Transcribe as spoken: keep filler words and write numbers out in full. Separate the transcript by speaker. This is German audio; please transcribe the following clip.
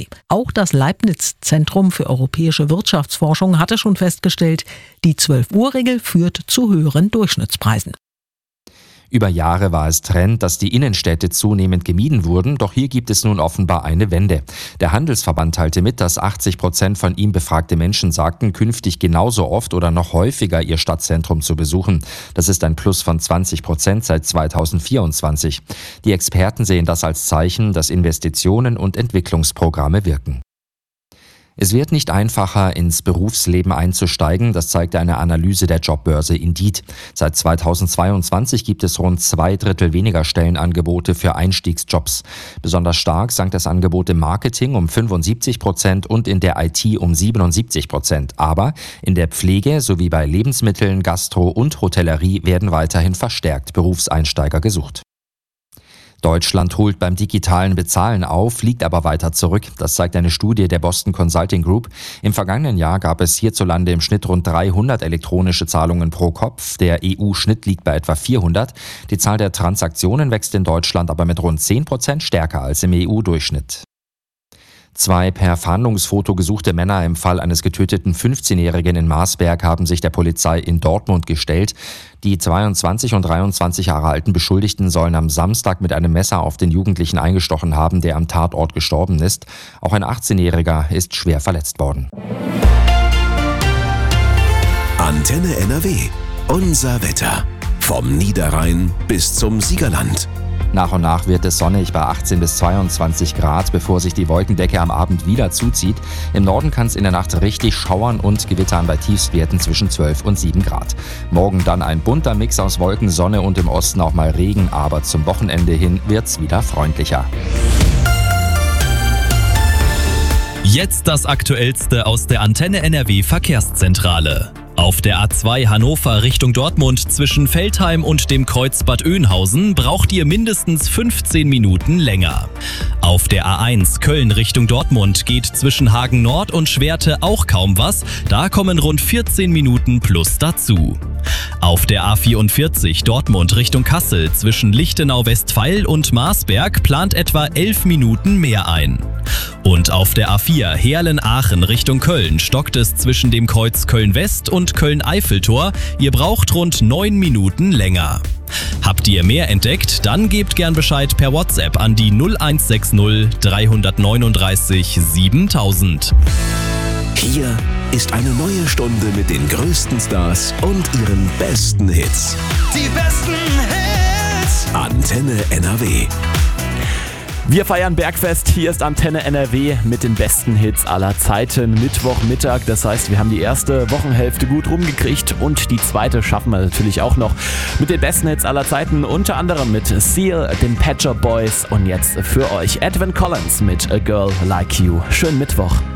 Speaker 1: Budget. Auch das Leibniz-Zentrum für europäische Wirtschaftsforschung hatte schon festgestellt, die zwölf-Uhr-Regel führt zu höheren Durchschnittspreisen.
Speaker 2: Über Jahre war es Trend, dass die Innenstädte zunehmend gemieden wurden, doch hier gibt es nun offenbar eine Wende. Der Handelsverband teilte mit, dass achtzig Prozent von ihm befragte Menschen sagten, künftig genauso oft oder noch häufiger ihr Stadtzentrum zu besuchen. Das ist ein Plus von zwanzig Prozent seit zweitausendvierundzwanzig. Die Experten sehen das als Zeichen, dass Investitionen und Entwicklungsprogramme wirken. Es wird nicht einfacher, ins Berufsleben einzusteigen, das zeigte eine Analyse der Jobbörse Indeed. Seit zweitausendzweiundzwanzig gibt es rund zwei Drittel weniger Stellenangebote für Einstiegsjobs. Besonders stark sank das Angebot im Marketing um fünfundsiebzig Prozent und in der I T um siebenundsiebzig Prozent. Aber in der Pflege sowie bei Lebensmitteln, Gastro und Hotellerie werden weiterhin verstärkt Berufseinsteiger gesucht. Deutschland holt beim digitalen Bezahlen auf, liegt aber weiter zurück. Das zeigt eine Studie der Boston Consulting Group. Im vergangenen Jahr gab es hierzulande im Schnitt rund dreihundert elektronische Zahlungen pro Kopf. Der E U-Schnitt liegt bei etwa vierhundert. Die Zahl der Transaktionen wächst in Deutschland aber mit rund zehn Prozent stärker als im E U-Durchschnitt. Zwei per Fahndungsfoto gesuchte Männer im Fall eines getöteten fünfzehnjährigen in Marsberg haben sich der Polizei in Dortmund gestellt. Die zweiundzwanzig und dreiundzwanzig Jahre alten Beschuldigten sollen am Samstag mit einem Messer auf den Jugendlichen eingestochen haben, der am Tatort gestorben ist. Auch ein achtzehnjähriger ist schwer verletzt worden.
Speaker 3: Antenne N R W. Unser Wetter. Vom Niederrhein bis zum Siegerland.
Speaker 2: Nach und nach wird es sonnig bei achtzehn bis zweiundzwanzig Grad, bevor sich die Wolkendecke am Abend wieder zuzieht. Im Norden kann es in der Nacht richtig schauern und gewittern bei Tiefstwerten zwischen zwölf und sieben Grad. Morgen dann ein bunter Mix aus Wolken, Sonne und im Osten auch mal Regen, aber zum Wochenende hin wird's wieder freundlicher.
Speaker 4: Jetzt das Aktuellste aus der Antenne N R W Verkehrszentrale. Auf der A zwei Hannover Richtung Dortmund zwischen Veltheim und dem Kreuz Bad Oeynhausen braucht ihr mindestens fünfzehn Minuten länger. Auf der A eins Köln Richtung Dortmund geht zwischen Hagen Nord und Schwerte auch kaum was, da kommen rund vierzehn Minuten plus dazu. Auf der A vierundvierzig Dortmund Richtung Kassel zwischen Lichtenau-Westfeil und Marsberg plant etwa elf Minuten mehr ein. Und auf der A vier Heerlen-Aachen Richtung Köln stockt es zwischen dem Kreuz Köln-West und Köln-Eiffeltor. Ihr braucht rund neun Minuten länger. Habt ihr mehr entdeckt? Dann gebt gern Bescheid per WhatsApp an die null eins sechs null drei neun drei siebentausend.
Speaker 3: Hier ist eine neue Stunde mit den größten Stars und ihren besten Hits.
Speaker 5: Die besten Hits!
Speaker 3: Antenne N R W.
Speaker 6: Wir feiern Bergfest, hier ist Antenne N R W mit den besten Hits aller Zeiten. Mittwochmittag, das heißt, wir haben die erste Wochenhälfte gut rumgekriegt und die zweite schaffen wir natürlich auch noch mit den besten Hits aller Zeiten. Unter anderem mit Seal, den Pet Shop Boys und jetzt für euch Edwin Collins mit A Girl Like You. Schönen Mittwoch.